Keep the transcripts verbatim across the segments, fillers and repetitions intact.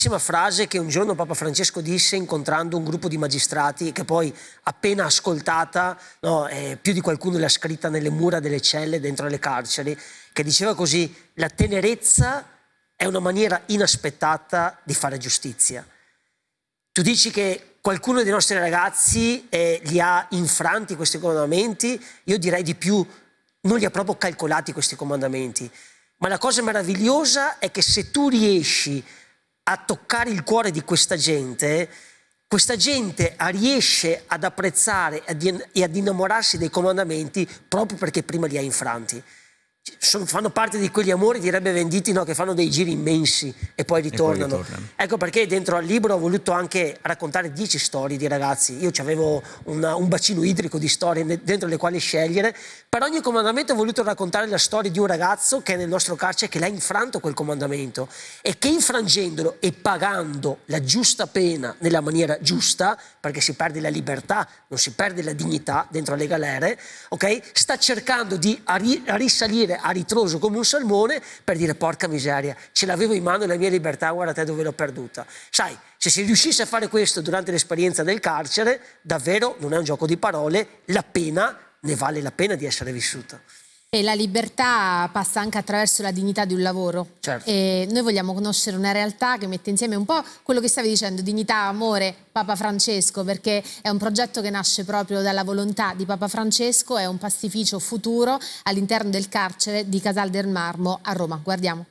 frase che un giorno Papa Francesco disse incontrando un gruppo di magistrati, che poi appena ascoltata, no, eh, più di qualcuno l'ha scritta nelle mura delle celle dentro le carceri, che diceva così: la tenerezza è una maniera inaspettata di fare giustizia. Tu dici che qualcuno dei nostri ragazzi eh, li ha infranti questi comandamenti, io direi di più, non li ha proprio calcolati questi comandamenti. Ma la cosa meravigliosa è che se tu riesci a toccare il cuore di questa gente, questa gente riesce ad apprezzare e ad innamorarsi dei comandamenti proprio perché prima li ha infranti. Sono, fanno parte di quegli amori, direbbe Venditti, no, che fanno dei giri immensi e poi ritornano. E poi ritornano. Ecco perché dentro al libro ho voluto anche raccontare dieci storie di ragazzi. Io avevo una, un bacino idrico di storie dentro le quali scegliere. Per ogni comandamento ho voluto raccontare la storia di un ragazzo che è nel nostro carcere, che l'ha infranto quel comandamento e che, infrangendolo e pagando la giusta pena nella maniera giusta, perché si perde la libertà, non si perde la dignità dentro le galere, okay? Sta cercando di risalire a ritroso come un salmone per dire: porca miseria, ce l'avevo in mano la mia libertà, guarda te dove l'ho perduta. Sai, se si riuscisse a fare questo durante l'esperienza del carcere, davvero non è un gioco di parole, la pena ne vale la pena di essere vissuta. E la libertà passa anche attraverso la dignità di un lavoro. Certo. E noi vogliamo conoscere una realtà che mette insieme un po' quello che stavi dicendo, dignità, amore, Papa Francesco, perché è un progetto che nasce proprio dalla volontà di Papa Francesco, è un pastificio futuro all'interno del carcere di Casal del Marmo a Roma. Guardiamo.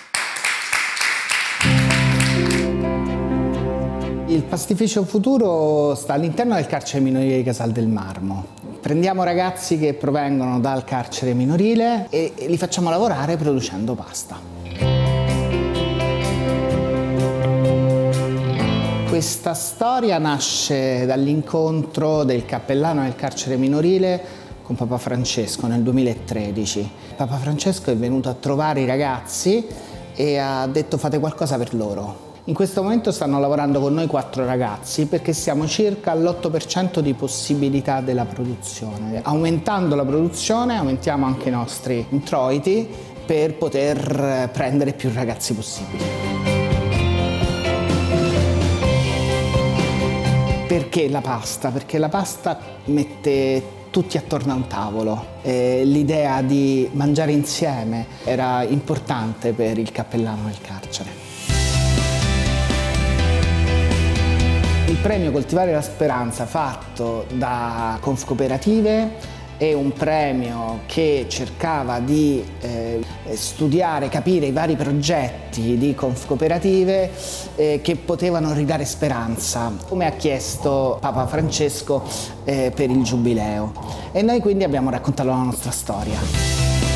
Il pastificio futuro sta all'interno del carcere minorile di Casal del Marmo. Prendiamo ragazzi che provengono dal carcere minorile e li facciamo lavorare producendo pasta. Questa storia nasce dall'incontro del cappellano del carcere minorile con Papa Francesco nel duemilatredici. Papa Francesco è venuto a trovare i ragazzi e ha detto: fate qualcosa per loro. In questo momento stanno lavorando con noi quattro ragazzi perché siamo circa all'otto per cento di possibilità della produzione. Aumentando la produzione aumentiamo anche i nostri introiti per poter prendere più ragazzi possibili. Perché la pasta? Perché la pasta mette tutti attorno a un tavolo. Eh, l'idea di mangiare insieme era importante per il cappellano del carcere. Il premio Coltivare la Speranza, fatto da Confcooperative, è un premio che cercava di eh, studiare, capire i vari progetti di Confcooperative eh, che potevano ridare speranza, come ha chiesto Papa Francesco eh, per il Giubileo. E noi quindi abbiamo raccontato la nostra storia.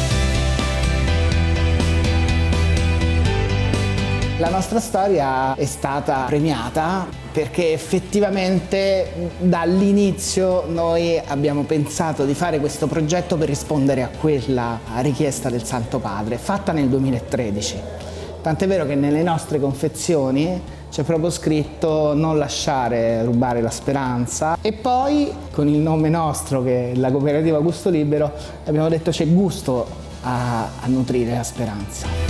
La nostra storia è stata premiata perché effettivamente dall'inizio noi abbiamo pensato di fare questo progetto per rispondere a quella richiesta del Santo Padre, fatta nel duemilatredici. Tant'è vero che nelle nostre confezioni c'è proprio scritto: non lasciare rubare la speranza. E poi con il nome nostro, che è la cooperativa Gusto Libero, abbiamo detto: c'è gusto a, a nutrire la speranza.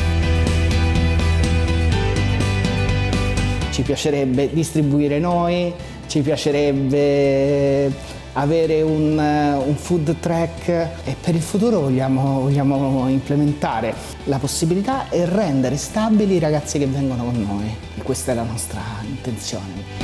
Ci piacerebbe distribuire noi, ci piacerebbe avere un, un food truck e per il futuro vogliamo, vogliamo implementare la possibilità e rendere stabili i ragazzi che vengono con noi. E questa è la nostra intenzione.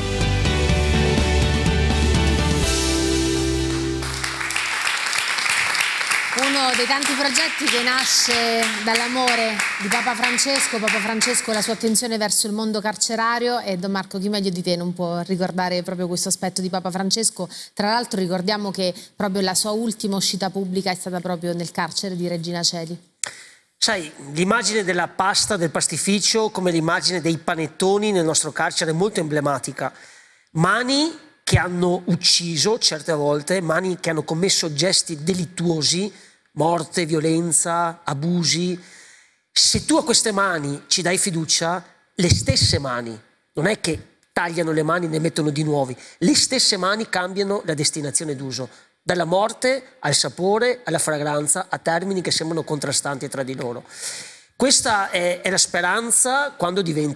Uno dei tanti progetti che nasce dall'amore di Papa Francesco, Papa Francesco e la sua attenzione verso il mondo carcerario, e Don Marco, chi meglio di te non può ricordare proprio questo aspetto di Papa Francesco. Tra l'altro ricordiamo che proprio la sua ultima uscita pubblica è stata proprio nel carcere di Regina Coeli. Sai, l'immagine della pasta, del pastificio, come l'immagine dei panettoni nel nostro carcere è molto emblematica. Mani che hanno ucciso certe volte, mani che hanno commesso gesti delittuosi, morte, violenza, abusi. Se tu a queste mani ci dai fiducia, le stesse mani, non è che tagliano le mani e ne mettono di nuovi, le stesse mani cambiano la destinazione d'uso, dalla morte al sapore, alla fragranza, a termini che sembrano contrastanti tra di loro. Questa è, è la speranza quando diventa